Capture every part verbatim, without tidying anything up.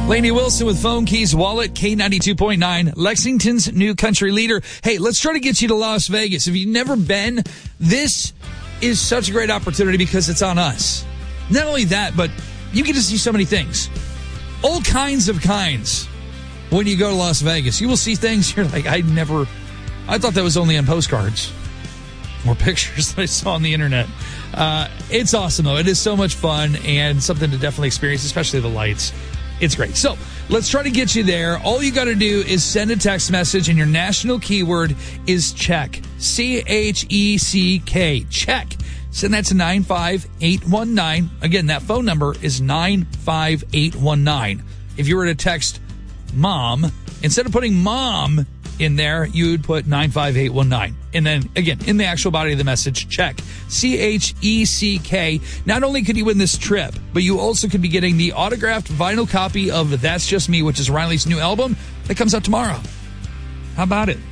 Lainey Wilson with Phone Keys Wallet, K ninety-two point nine, Lexington's new country leader. Hey, let's try to get you to Las Vegas. If you've never been, this is such a great opportunity because it's on us. Not only that, but you get to see so many things. All kinds of kinds. When you go to Las Vegas, you will see things you're like, I never, I thought that was only on postcards or pictures that I saw on the internet. Uh, it's awesome, though. It is so much fun and something to definitely experience, especially the lights. It's great. So let's try to get you there. All you got to do is send a text message, and your national keyword is check. C H E C K. Check. Send that to nine five eight one nine. Again, that phone number is nine five eight one nine. If you were to text mom, instead of putting mom in there, you would put nine five eight one nine. And then, again, in the actual body of the message, check. C H E C K. Not only could you win this trip, but you also could be getting the autographed vinyl copy of That's Just Me, which is Riley's new album that comes out tomorrow. How about it?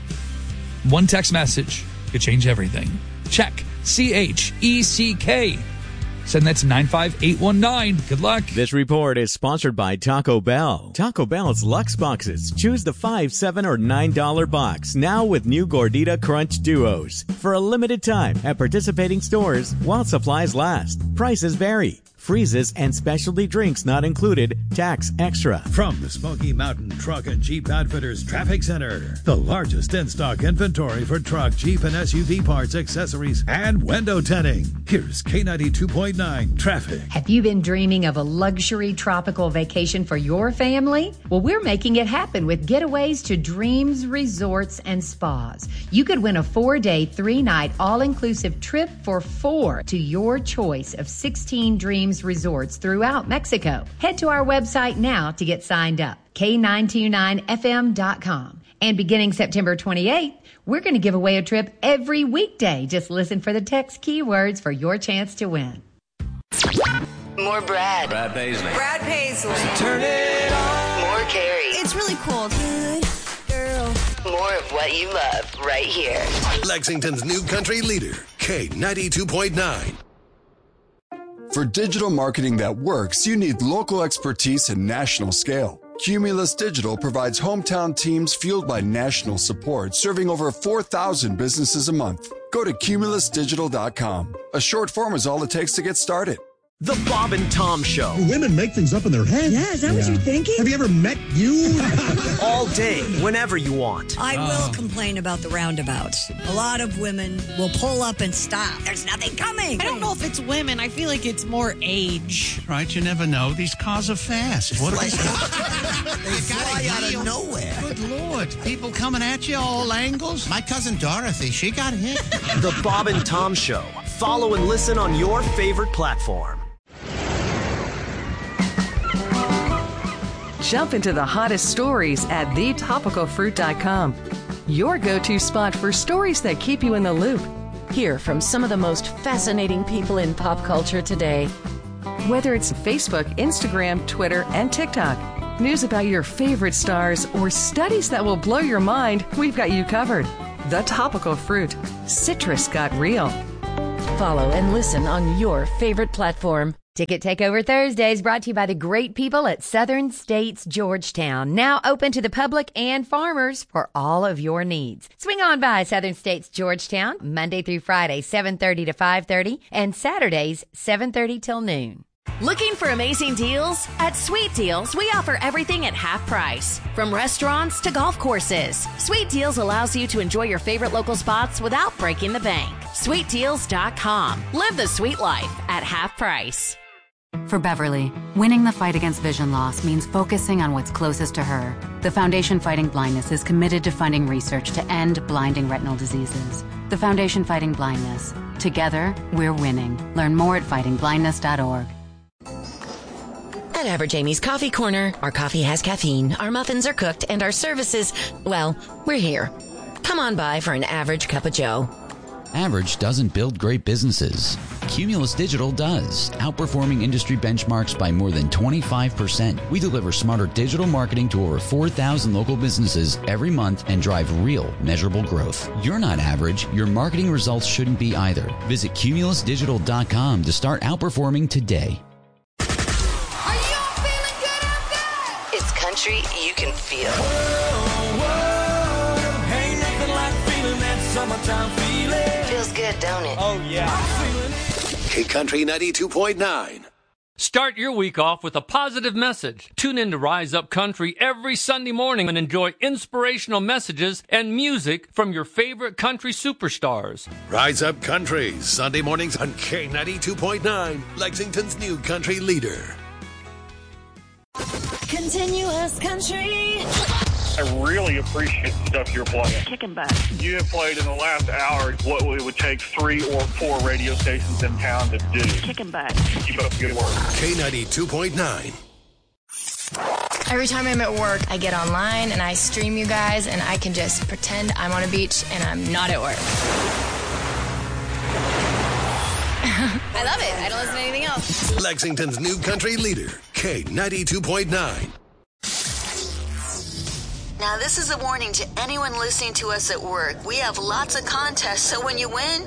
One text message could change everything. Check. C H E C K. Send that to nine five eight one nine. Good luck. This report is sponsored by Taco Bell. Taco Bell's Luxe Boxes. Choose the five, seven, or nine dollar box. Now with new Gordita Crunch Duos. For a limited time at participating stores while supplies last. Prices vary. Freezes and specialty drinks not included. Tax extra. From the Smoky Mountain Truck and Jeep Outfitters Traffic Center, the largest in-stock inventory for truck, Jeep, and S U V parts, accessories, and window tinting. Here's K ninety-two point nine Traffic. Have you been dreaming of a luxury tropical vacation for your family? Well, we're making it happen with Getaways to Dreams Resorts and Spas. You could win a four-day, three-night, all-inclusive trip for four to your choice of sixteen Dreams Resorts throughout Mexico. Head to our website now to get signed up, K nine two nine F M dot com. And beginning September twenty-eighth, we're going to give away a trip every weekday. Just listen for the text keywords for your chance to win. More Brad. Brad Paisley. Brad Paisley. So turn it on. More Carrie. It's really cool. Good girl. More of what you love right here. Lexington's new country leader, K ninety-two point nine. For digital marketing that works, you need local expertise and national scale. Cumulus Digital provides hometown teams fueled by national support, serving over four thousand businesses a month. Go to cumulus digital dot com. A short form is all it takes to get started. The Bob and Tom Show. Do women make things up in their head? Yeah, is that yeah. what you're thinking? Have you ever met you? All day, whenever you want. I will oh. complain about the roundabouts. A lot of women will pull up and stop. There's nothing coming. I don't know if it's women. I feel like it's more age. Right, you never know. These cars are fast. What like, they fly out of nowhere. Good Lord. People coming at you all angles. My cousin Dorothy, she got hit. The Bob and Tom Show. Follow and listen on your favorite platform. Jump into the hottest stories at the topical fruit dot com. Your go-to spot for stories that keep you in the loop. Hear from some of the most fascinating people in pop culture today. Whether it's Facebook, Instagram, Twitter, and TikTok, news about your favorite stars, or studies that will blow your mind, we've got you covered. The Topical Fruit. Citrus got real. Follow and listen on your favorite platform. Ticket Takeover Thursdays brought to you by the great people at Southern States Georgetown. Now open to the public and farmers for all of your needs. Swing on by Southern States Georgetown, Monday through Friday, seven thirty to five thirty, and Saturdays, seven thirty till noon. Looking for amazing deals? At Sweet Deals, we offer everything at half price. From restaurants to golf courses, Sweet Deals allows you to enjoy your favorite local spots without breaking the bank. sweet deals dot com. Live the sweet life at half price. For Beverly, winning the fight against vision loss means focusing on what's closest to her. The Foundation Fighting Blindness is committed to funding research to end blinding retinal diseases. The Foundation Fighting Blindness. Together, we're winning. Learn more at fighting blindness dot org. At Average Amy's Coffee Corner, our coffee has caffeine, our muffins are cooked, and our services, well, we're here. Come on by for an average cup of joe. Average doesn't build great businesses. Cumulus Digital does, outperforming industry benchmarks by more than twenty-five percent. We deliver smarter digital marketing to over four thousand local businesses every month and drive real, measurable growth. You're not average. Your marketing results shouldn't be either. Visit cumulus digital dot com to start outperforming today. country you can feel. Whoa, whoa, ain't nothing like feeling that summertime feeling. Feels good, don't it? Oh, yeah. K Country ninety-two point nine. Start your week off with a positive message. Tune in to Rise Up Country every Sunday morning and enjoy inspirational messages and music from your favorite country superstars. Rise Up Country, Sunday mornings on K ninety-two point nine, Lexington's new country leader. Continuous country. I really appreciate the stuff you're playing. Kicking butt. You have played in the last hour what it would take three or four radio stations in town to do. Kicking butt. Keep up the good work. K ninety-two point nine. Every time I'm at work, I get online and I stream you guys, and I can just pretend I'm on a beach and I'm not at work. I love it. I don't listen to anything else. Lexington's new country leader, K ninety-two point nine. Now, this is a warning to anyone listening to us at work. We have lots of contests, so when you win,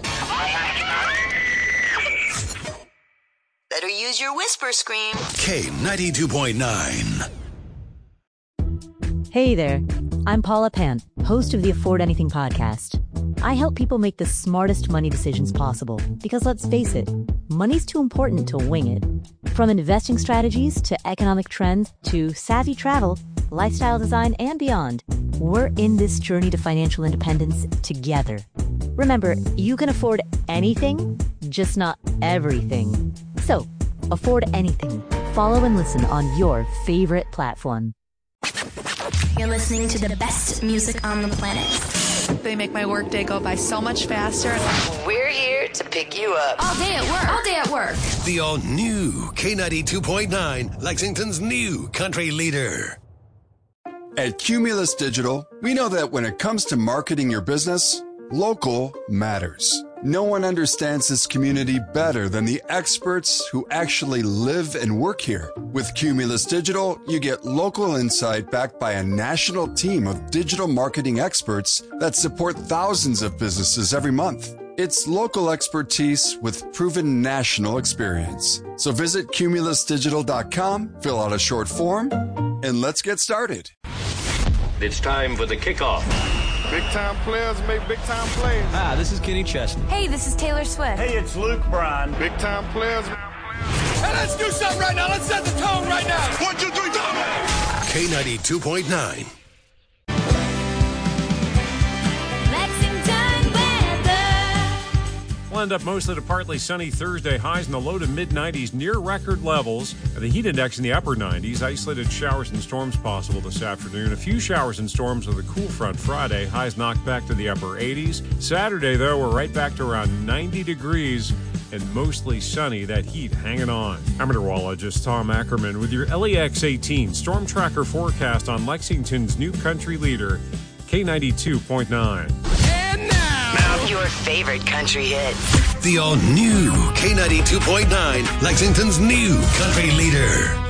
better use your whisper scream. K ninety-two point nine. Hey there, I'm Paula Pant, host of the Afford Anything podcast. I help people make the smartest money decisions possible because, let's face it, money's too important to wing it. From investing strategies to economic trends to savvy travel, lifestyle design, and beyond, we're in this journey to financial independence together. Remember, you can afford anything, just not everything. So, afford anything. Follow and listen on your favorite platform. You're listening to the best music on the planet. They make my workday go by so much faster. We're here to pick you up. All day at work. All day at work. The all-new K ninety-two point nine, Lexington's new country leader. At Cumulus Digital, we know that when it comes to marketing your business, local matters. No one understands this community better than the experts who actually live and work here. With Cumulus Digital, you get local insight backed by a national team of digital marketing experts that support thousands of businesses every month. It's local expertise with proven national experience. So visit cumulus digital dot com, fill out a short form, and let's get started. It's time for the kickoff. Big time players make big time plays. Hi, this is Kenny Chesney. Hey, this is Taylor Swift. Hey, it's Luke Bryan. Big time players. Hey, let's do something right now. Let's set the tone right now. One, two, three, go. K ninety-two point nine. We'll end up mostly to partly sunny Thursday. Highs in the low to mid nineties near record levels. The heat index in the upper nineties. Isolated showers and storms possible this afternoon. A few showers and storms with a cool front Friday. Highs knocked back to the upper eighties. Saturday, though, we're right back to around ninety degrees and mostly sunny. That heat hanging on. I'm meteorologist Tom Ackerman with your L E X eighteen Storm Tracker forecast on Lexington's new country leader, K ninety-two point nine. Now, your favorite country hit. The all-new K ninety-two point nine, Lexington's new country leader.